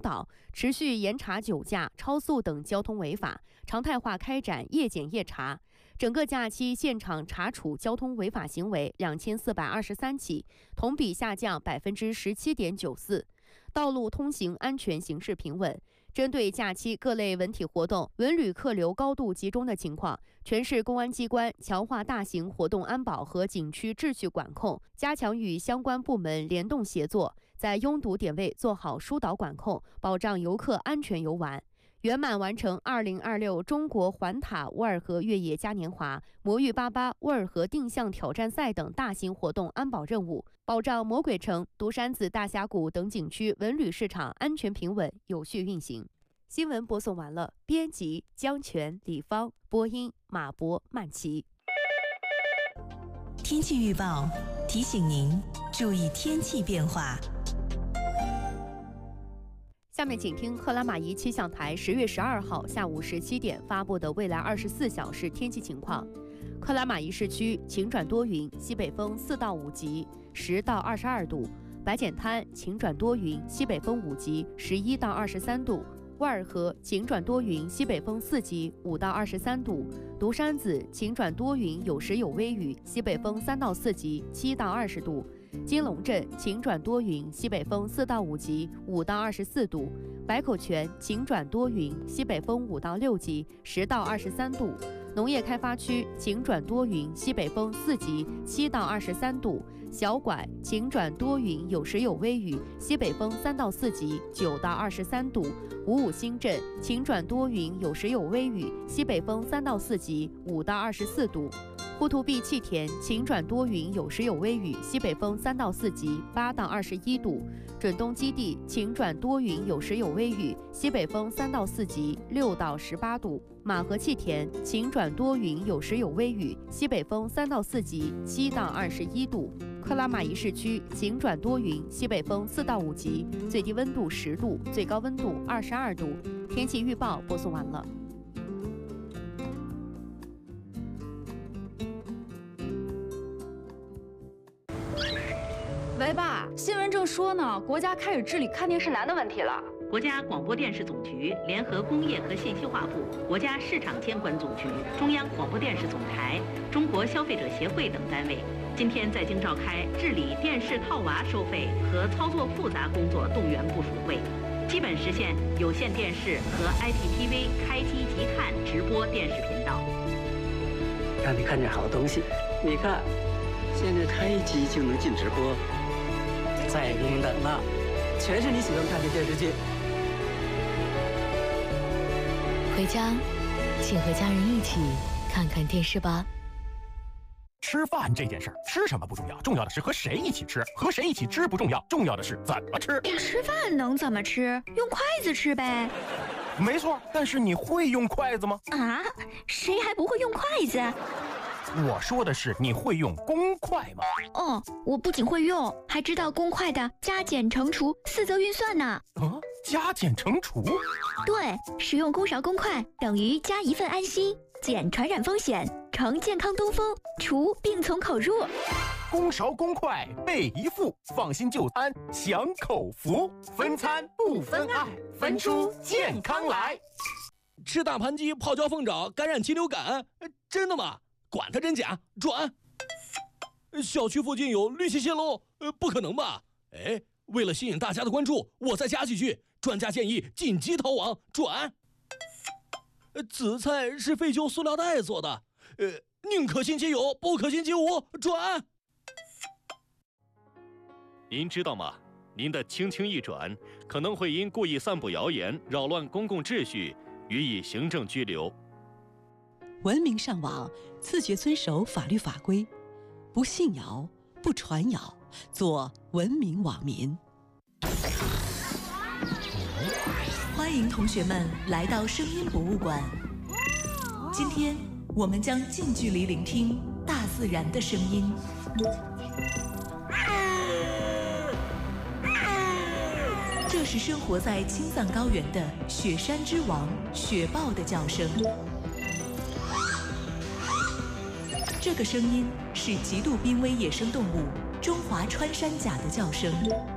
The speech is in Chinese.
导，持续严查酒驾、超速等交通违法，常态化开展夜检夜查。整个假期现场查处交通违法行为2423起，同比下降17.94%。道路通行安全形势平稳。针对假期各类文体活动、文旅客流高度集中的情况，全市公安机关强化大型活动安保和景区秩序管控，加强与相关部门联动协作，在拥堵点位做好疏导管控，保障游客安全游玩。圆满完成2026中国环塔沃尔河越野嘉年华、魔芋88沃尔河定向挑战赛等大型活动安保任务，保障魔鬼城、独山子大峡谷等景区文旅市场安全平稳有序运行。新闻播送完了，编辑江泉、李芳，播音马博、曼琪。 天气预报提醒您注意天气变化。 下面请听克拉玛依气象台10月12号下午17点发布的未来24小时天气情况。克拉玛依市区晴转多云，西北风4到5级，10到22度；白碱滩晴转多云，西北风5级，11到23度；沃尔河晴转多云，西北风4级，5到23度；独山子晴转多云，有时有微雨，西北风3到4级，7到20度；金龙镇晴转多云，西北风4到5级，5到24度；白口泉晴转多云，西北风5到6级，10到23度；农业开发区晴转多云，西北风4级，7到23度；小拐晴转多云，有时有微雨，西北风3到4级，9到23度；五五新镇晴转多云，有时有微雨，西北风3到4级，5到24度；呼图壁气田晴转多云，有时有微雨，西北风3到4级，8到21度；准东基地晴转多云，有时有微雨，西北风3到4级，6到18度；马河气田晴转多云，有时有微雨，西北风3到4级，7到21度；克拉玛依市区晴转多云，西北风4到5级，最低温度10度，最高温度22度。天气预报播送完了。 喂爸，新闻正说呢，国家开始治理看电视难的问题了。 国家广播电视总局联合工业和信息化部、国家市场监管总局、中央广播电视总台、中国消费者协会等单位，今天在京召开治理电视套娃收费和操作复杂工作动员部署会，基本实现有线电视和 IPTV 开机即看直播电视频道。 让你看见好东西，你看，现在开机就能进直播，再也不用等了，全是你喜欢看的电视剧。 回家，请和家人一起看看电视吧。 吃饭这件事儿，吃什么不重要，重要的是和谁一起吃。和谁一起吃不重要，重要的是怎么吃。 吃饭能怎么吃？用筷子吃呗。 没错，但是你会用筷子吗？ 啊，谁还不会用筷子？ 我说的是你会用公筷吗？ 哦，我不仅会用，还知道公筷的加减乘除4则运算呢。 啊，加减乘除？ 对，使用公勺公筷等于加一份安心，减传染风险，乘健康东风，除病从口入。 公勺公筷备一副，放心就餐享口福，分餐不分爱，分出健康来。 吃大盘鸡泡椒凤爪感染禽流感，真的吗？管它真假，转。小区附近有氯气泄漏，不可能吧？哎，为了吸引大家的关注，我再加几句。专家建议紧急逃网，转。紫菜是废旧塑料袋做的，宁可信其有，不可信其无，转。 您知道吗？您的轻轻一转，可能会因故意散布谣言、扰乱公共秩序，予以行政拘留。 文明上网，自觉遵守法律法规，不信谣，不传谣，做文明网民。欢迎同学们来到声音博物馆。今天我们将近距离聆听大自然的声音。这是生活在青藏高原的雪山之王雪豹的叫声。这个声音是极度濒危野生动物中华穿山甲的叫声。